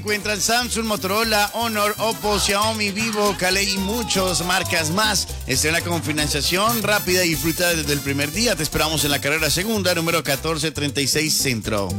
Encuentran Samsung, Motorola, Honor, Oppo, Xiaomi, Vivo, Calei y muchas marcas más. Estrena con financiación rápida y disfruta desde el primer día. Te esperamos en la carrera segunda, número 1436 Centro.